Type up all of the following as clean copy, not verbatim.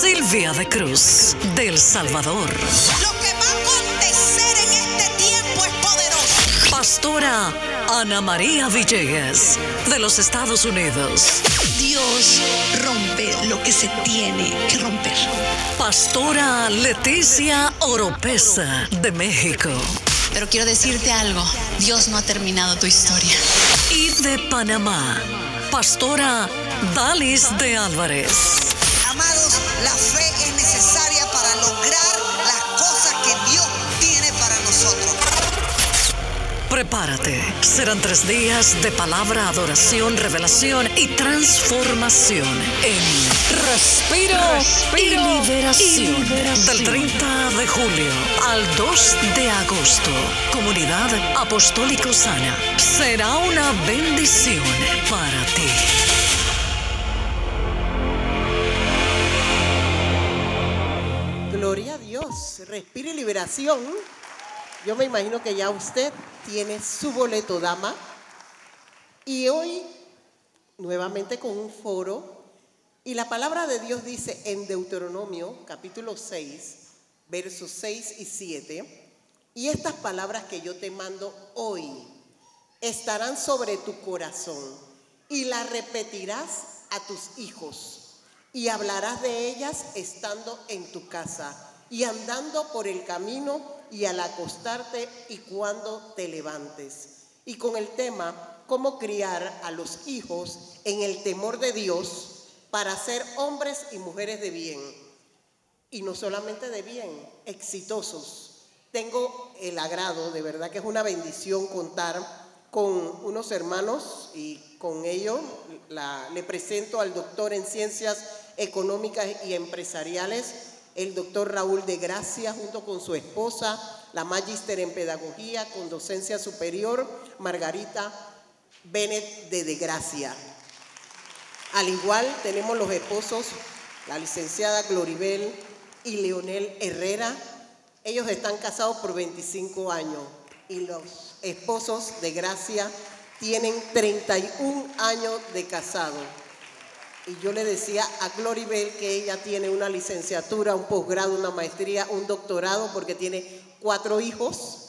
Silvia de Cruz, de El Salvador. Lo que va a acontecer en este tiempo es poderoso. Pastora Ana María Villegas, de los Estados Unidos. Dios rompe lo que se tiene que romper. Pastora Leticia Oropesa, de México. Pero quiero decirte algo, Dios no ha terminado tu historia. Y de Panamá, Pastora Dalis de Álvarez. Amados, la fe es necesaria para lograr las cosas que Dios tiene para nosotros. Prepárate, serán 3 días de palabra, adoración, revelación y transformación en Respiro y Liberación. Del 30 de julio al 2 de agosto, Comunidad Apostólico Sana. Será una bendición para ti. Gloria a Dios, Respiro y Liberación. Yo me imagino que ya usted tiene su boleto, dama. Y hoy, nuevamente con un foro. Y la palabra de Dios dice en Deuteronomio, capítulo 6, versos 6 y 7. Y estas palabras que yo te mando hoy estarán sobre tu corazón. Y las repetirás a tus hijos. Y hablarás de ellas estando en tu casa y andando por el camino y al acostarte y cuando te levantes. Y con el tema, cómo criar a los hijos en el temor de Dios para ser hombres y mujeres de bien. Y no solamente de bien, exitosos. Tengo el agrado, de verdad que es una bendición contar con unos hermanos y con ellos le presento al doctor en Ciencias Económicas y Empresariales, el doctor Raúl de Gracia, junto con su esposa, la magíster en Pedagogía con docencia superior, Margarita Bennett de Gracia. Al igual tenemos los esposos, la licenciada Gloribel y Leonel Herrera. Ellos están casados por 25 años y los esposos de Gracia tienen 31 años de casado. Y yo le decía a Gloribel que ella tiene una licenciatura, un posgrado, una maestría, un doctorado, porque tiene 4 hijos.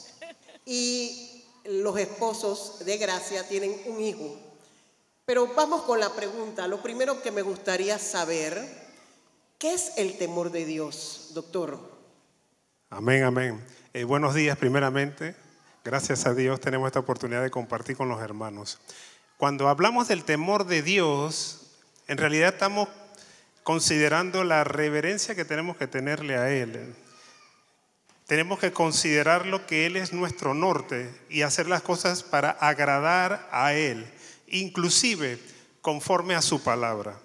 Y los esposos de Gracia tienen un hijo. Pero vamos con la pregunta. Lo primero que me gustaría saber, ¿qué es el temor de Dios, doctor? Amén, amén. Buenos días primeramente. Gracias a Dios tenemos esta oportunidad de compartir con los hermanos. Cuando hablamos del temor de Dios, en realidad estamos considerando la reverencia que tenemos que tenerle a Él. Tenemos que considerarlo que Él es nuestro norte y hacer las cosas para agradar a Él, inclusive conforme a su palabra.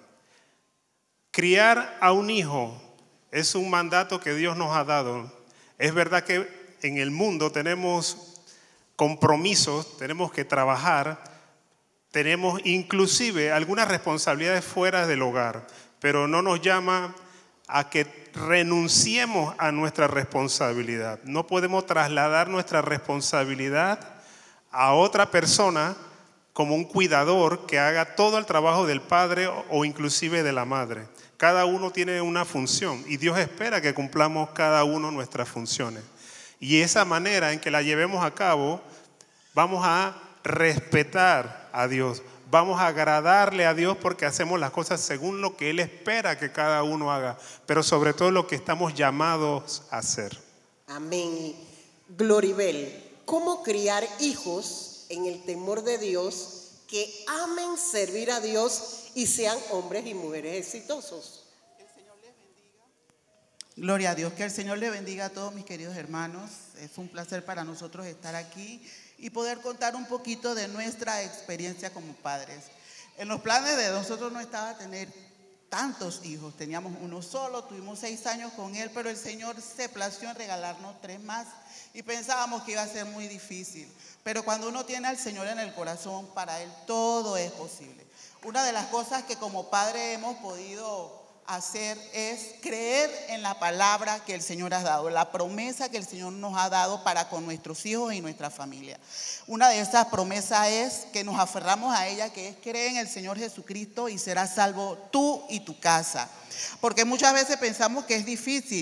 Criar a un hijo es un mandato que Dios nos ha dado. Es verdad que en el mundo tenemos compromisos, tenemos que trabajar, tenemos inclusive algunas responsabilidades fuera del hogar, pero no nos llama a que renunciemos a nuestra responsabilidad. No podemos trasladar nuestra responsabilidad a otra persona como un cuidador que haga todo el trabajo del padre o inclusive de la madre. Cada uno tiene una función y Dios espera que cumplamos cada uno nuestras funciones. Y esa manera en que la llevemos a cabo, vamos a respetar a Dios, vamos a agradarle a Dios porque hacemos las cosas según lo que Él espera que cada uno haga, pero sobre todo lo que estamos llamados a hacer. Amén. Gloribel, ¿cómo criar hijos en el temor de Dios que amen servir a Dios y sean hombres y mujeres exitosos? El Señor les bendiga. Gloria a Dios, que el Señor les bendiga a todos mis queridos hermanos. Es un placer para nosotros estar aquí y poder contar un poquito de nuestra experiencia como padres. En los planes de nosotros no estaba tener tantos hijos, teníamos uno solo, tuvimos 6 años con él, pero el Señor se plació en regalarnos 3 más y pensábamos que iba a ser muy difícil. Pero cuando uno tiene al Señor en el corazón, para Él todo es posible. Una de las cosas que como padre hemos podido hacer es creer en la palabra que el Señor ha dado, la promesa que el Señor nos ha dado para con nuestros hijos y nuestra familia. Una de esas promesas es que nos aferramos a ella, que es creer en el Señor Jesucristo y serás salvo tú y tu casa. Porque muchas veces pensamos que es difícil.